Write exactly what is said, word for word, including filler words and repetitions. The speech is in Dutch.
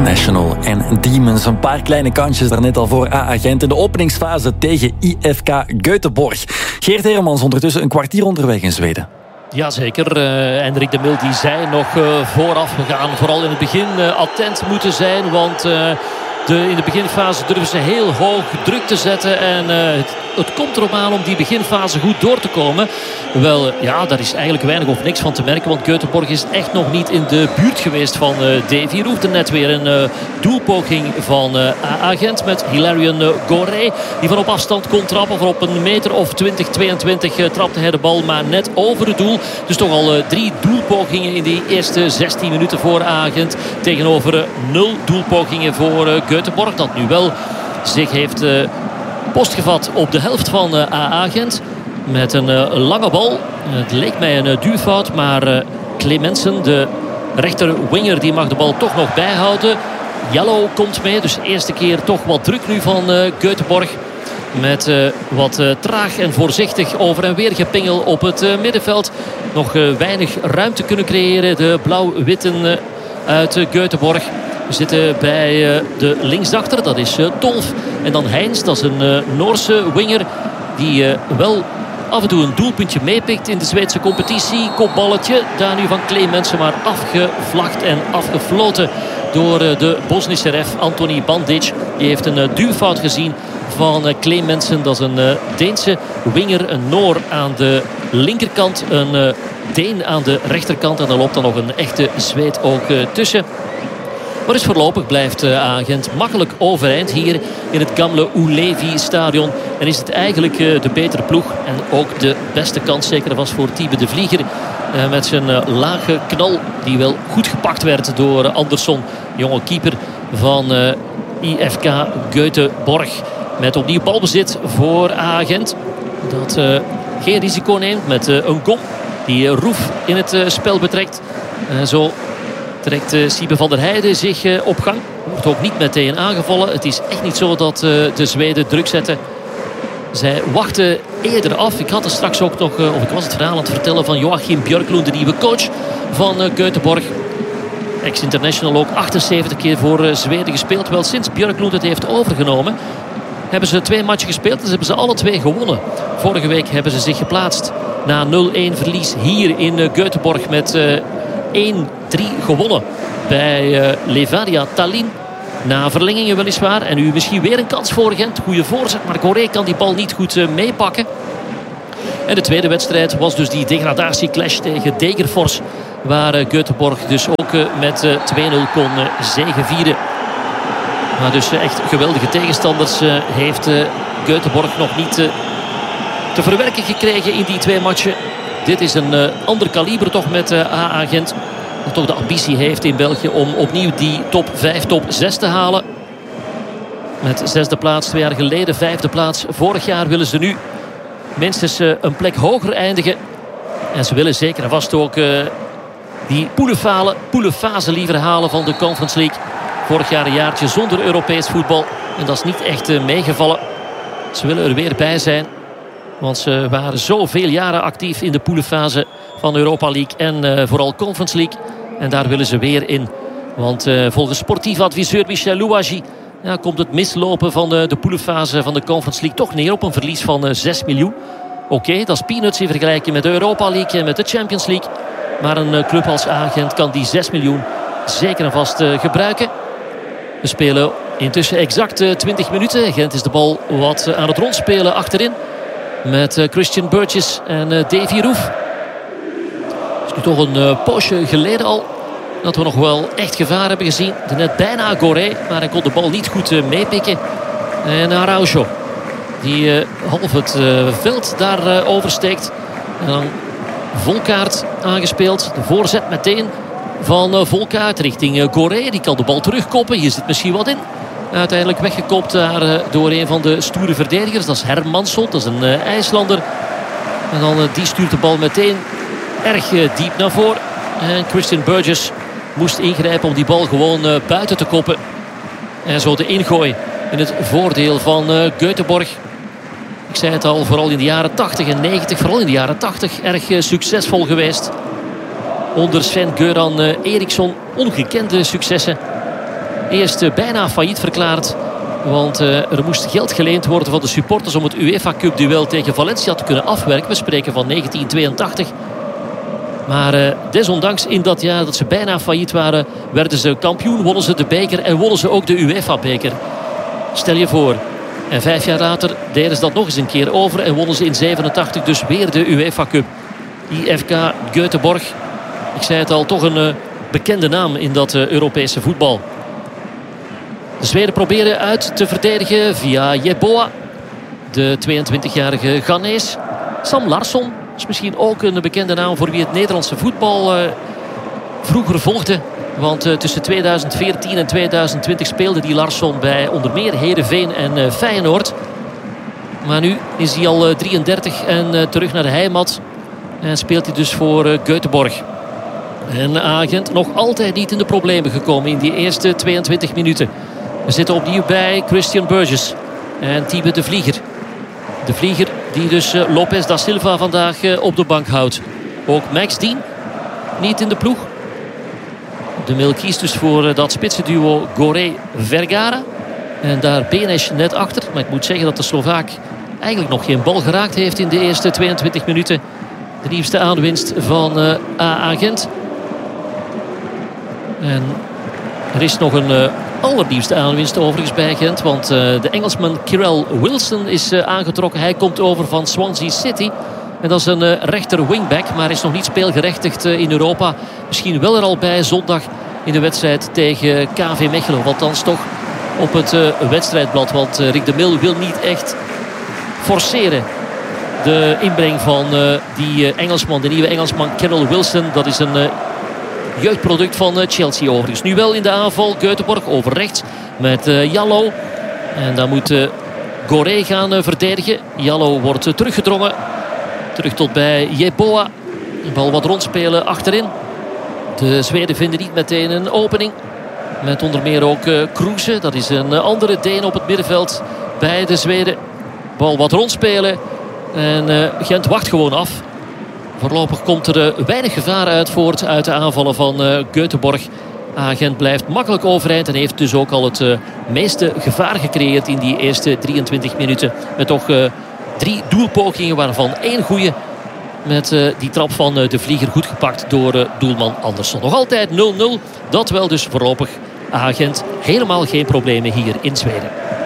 International en Demons. Een paar kleine kansjes daarnet al voor A A Gent in de openingsfase tegen I F K Göteborg. Geert Hermans ondertussen een kwartier onderweg in Zweden. Jazeker, uh, Hendrik de Mil die zei nog uh, vooraf, we gaan vooral in het begin uh, attent moeten zijn, want uh, de, in de beginfase durven ze heel hoog druk te zetten en uh, het, het komt erop aan om die beginfase goed door te komen. Wel, ja, daar is eigenlijk weinig of niks van te merken, want Göteborg is echt nog niet in de buurt geweest van uh, Davy. Roefde net weer een uh, doelpoging van uh, A A Gent met Hilarion uh, Goré, die van op afstand kon trappen. Van op een meter of twintig, tweeëntwintig uh, trapte hij de bal, maar net over het doel. Dus toch al uh, drie doelpogingen in die eerste zestien minuten voor A A Gent. Tegenover uh, nul doelpogingen voor uh, Göteborg, dat nu wel zich heeft uh, postgevat op de helft van uh, A A Gent. Met een uh, lange bal. Het leek mij een uh, duwfout, maar uh, Clemensen, de rechter winger, die mag de bal toch nog bijhouden. Jallow komt mee, dus de eerste keer toch wat druk nu van uh, Göteborg. Met uh, wat uh, traag en voorzichtig over en weer gepingel op het uh, middenveld. Nog uh, weinig ruimte kunnen creëren, de blauw-witten uh, uit uh, Göteborg. We zitten bij uh, de linksdachter, dat is uh, Tolf. En dan Heins, dat is een uh, Noorse winger die uh, wel af en toe een doelpuntje meepikt in de Zweedse competitie. Kopballetje, daar nu van Clemensen, maar afgevlacht en afgefloten door uh, de Bosnische ref Antoni Bandic. Die heeft een uh, duwfout gezien van uh, Clemensen. Dat is een uh, Deense winger, een Noor aan de linkerkant, een uh, Deen aan de rechterkant. En dan loopt dan nog een echte Zweed ook uh, tussen. Maar dus voorlopig blijft uh, A A Gent makkelijk overeind hier in het Gamle Ullevi stadion. En is het eigenlijk uh, de betere ploeg. En ook de beste kans zeker was voor Tibe de Vlieger. Uh, met zijn uh, lage knal die wel goed gepakt werd door uh, Andersson. Jonge keeper van uh, I F K Göteborg. Met opnieuw balbezit voor A A Gent. Dat uh, geen risico neemt met uh, een gom die uh, Roef in het uh, spel betrekt. Uh, zo trekt uh, Siebe van der Heijden zich uh, op gang. Wordt ook niet meteen aangevallen. Het is echt niet zo dat uh, de Zweden druk zetten. Zij wachten eerder af. Ik had er straks ook nog, uh, of ik was het verhaal aan het vertellen van Joachim Björklund, de nieuwe coach van uh, Göteborg. Ex-international ook achtenzeventig keer voor uh, Zweden gespeeld. Wel, sinds Björklund het heeft overgenomen hebben ze twee matchen gespeeld. Dus hebben ze alle twee gewonnen. Vorige week hebben ze zich geplaatst na nul-een verlies hier in uh, Göteborg met Uh, één drie gewonnen bij uh, Levadia Tallinn. Na verlengingen weliswaar. En nu misschien weer een kans voor Gent. Goede voorzet, maar Goré kan die bal niet goed uh, meepakken. En de tweede wedstrijd was dus die degradatieclash tegen Degerfors. Waar uh, Göteborg dus ook uh, met uh, twee nul kon uh, zegevieren. Maar dus uh, echt geweldige tegenstanders uh, heeft uh, Göteborg nog niet uh, te verwerken gekregen in die twee matchen. Dit is een uh, ander kaliber toch met uh, A A Gent. Dat toch de ambitie heeft in België om opnieuw die top vijf, top zes te halen. Met zesde plaats twee jaar geleden, vijfde plaats. Vorig jaar willen ze nu minstens uh, een plek hoger eindigen. En ze willen zeker en vast ook uh, die poelenfase, poelenfase liever halen van de Conference League. Vorig jaar een jaartje zonder Europees voetbal. En dat is niet echt uh, meegevallen. Ze willen er weer bij zijn. Want ze waren zoveel jaren actief in de poelenfase van Europa League en uh, vooral Conference League. En daar willen ze weer in. Want uh, volgens sportief adviseur Michel Louagie ja, komt het mislopen van de, de poelenfase van de Conference League toch neer op een verlies van uh, zes miljoen. Oké, okay, dat is peanuts in vergelijking met de Europa League en met de Champions League. Maar een uh, club als A Gent kan die zes miljoen zeker en vast uh, gebruiken. We spelen intussen exact uh, twintig minuten. Gent is de bal wat uh, aan het rondspelen achterin. Met uh, Christian Burgess en uh, Davy Roef. Het is nu toch een uh, poosje geleden al dat we nog wel echt gevaar hebben gezien. Net bijna Goré, maar hij kon de bal niet goed uh, meepikken. En Araujo, die uh, half het uh, veld daar uh, oversteekt. En dan Volkaert aangespeeld. De voorzet meteen van uh, Volkaert richting uh, Goré. Die kan de bal terugkoppen. Hier zit misschien wat in. Uiteindelijk weggekopt daar uh, door een van de stoere verdedigers. Dat is Hermansson, dat is een uh, IJslander. En dan uh, die stuurt de bal meteen erg uh, diep naar voren. En Christian Burgess moest ingrijpen om die bal gewoon uh, buiten te koppen. En zo de ingooi in het voordeel van uh, Göteborg. Ik zei het al, vooral in de jaren tachtig en negentig. Vooral in de jaren tachtig erg uh, succesvol geweest. Onder Sven-Göran uh, Eriksson. Ongekende successen. Eerst uh, bijna failliet verklaard. Want uh, er moest geld geleend worden van de supporters om het UEFA Cup duel tegen Valencia te kunnen afwerken. We spreken van negentien tweeëntachtig. Maar uh, desondanks in dat jaar dat ze bijna failliet waren, werden ze kampioen, wonnen ze de beker en wonnen ze ook de UEFA-beker. Stel je voor. En vijf jaar later deden ze dat nog eens een keer over en wonnen ze in zevenentachtig dus weer de UEFA Cup. I F K Göteborg. Ik zei het al, toch een uh, bekende naam in dat uh, Europese voetbal. De Zweden proberen uit te verdedigen via Yeboah. De tweeëntwintigjarige Ghanese. Sam Larsson is misschien ook een bekende naam voor wie het Nederlandse voetbal uh, vroeger volgde. Want uh, tussen tweeduizend veertien en tweeduizend twintig speelde die Larsson bij onder meer Heerenveen en uh, Feyenoord. Maar nu is hij al uh, drieëndertig en uh, terug naar de heimat. En speelt hij dus voor uh, Göteborg. En Agent nog altijd niet in de problemen gekomen in die eerste tweeëntwintig minuten. We zitten opnieuw bij Christian Burgess en Thiebe de Vlieger. De Vlieger die dus uh, Lopez da Silva vandaag uh, op de bank houdt. Ook Max Dean niet in de ploeg. De Mil kiest dus voor uh, dat spitsenduo Goré-Vergara. En daar Benes net achter. Maar ik moet zeggen dat de Slovaak eigenlijk nog geen bal geraakt heeft in de eerste tweeëntwintig minuten. De nieuwste aanwinst van uh, A A Gent. En er is nog een uh, allernieuwste aanwinst overigens bij Gent. Want uh, de Engelsman Kyrell Wilson is uh, aangetrokken. Hij komt over van Swansea City. En dat is een uh, rechter wingback. Maar is nog niet speelgerechtigd uh, in Europa. Misschien wel er al bij zondag in de wedstrijd tegen K V Mechelen. Of althans toch op het uh, wedstrijdblad. Want uh, Rick de Mil wil niet echt forceren de inbreng van uh, die uh, Engelsman. De nieuwe Engelsman Kyrell Wilson. Dat is een uh, jeugdproduct van uh, Chelsea overigens. Nu wel in de aanval Göteborg over rechts met uh, Jallo. En dan moet uh, Goré gaan uh, verdedigen. Jallo wordt uh, teruggedrongen. Terug tot bij Yeboah. De bal wat rondspelen achterin. De Zweden vinden niet meteen een opening. Met onder meer ook uh, Kroese. Dat is een uh, andere Deen op het middenveld bij de Zweden. Bal wat rondspelen. En uh, Gent wacht gewoon af. Voorlopig komt er uh, weinig gevaar uit voort uit de aanvallen van uh, Göteborg. Gent blijft makkelijk overeind en heeft dus ook al het uh, meeste gevaar gecreëerd in die eerste drieëntwintig minuten. Met toch uh, drie doelpogingen, waarvan één goede. Met uh, die trap van uh, de Vlieger goed gepakt door uh, doelman Andersson. Nog altijd nul nul. Dat wel dus voorlopig. Gent helemaal geen problemen hier in Zweden.